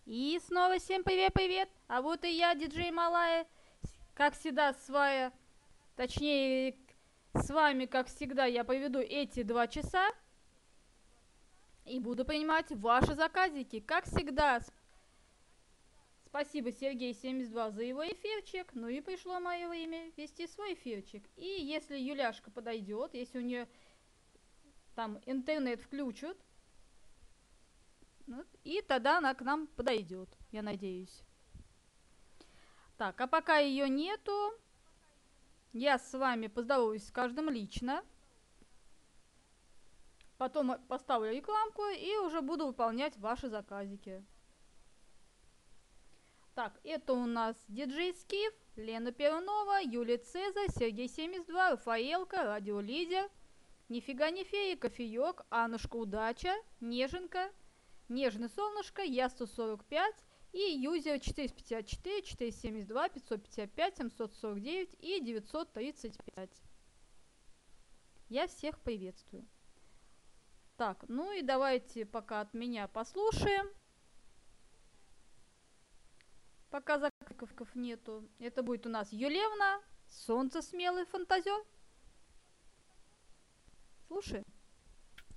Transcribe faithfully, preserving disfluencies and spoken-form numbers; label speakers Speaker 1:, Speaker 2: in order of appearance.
Speaker 1: И снова всем привет-привет! А вот и я, диджей Малая, как всегда, с вами, точнее, с вами, как всегда, я проведу эти два часа и буду принимать ваши заказики. Как всегда, спасибо Сергей семьдесят два за его эфирчик, ну и пришло мое время вести свой эфирчик. И если Юляшка подойдет, если у нее там интернет включат, ну, и тогда она к нам подойдет, я надеюсь. Так, а пока ее нету, я с вами поздороваюсь с каждым лично, потом поставлю рекламку и уже буду выполнять ваши заказики. Так, это у нас диджей Скиф, Лена Перунова, Юлия Цезарь, Сергей семьдесят два, Рафаэлка, Радио Лидер, Нифига не фея, Кофеек, Аннушка Удача, Неженка, Нежный Солнышко, Я сто сорок пять и юзер четыреста пятьдесят четыре, четыреста семьдесят два, пятьсот пятьдесят пять, семьсот сорок девять и девятьсот тридцать пять. Я всех приветствую. Так, ну и давайте пока от меня послушаем. Пока заказиков нету. Это будет у нас Юлевна, Солнце смелый фантазер. Слушай.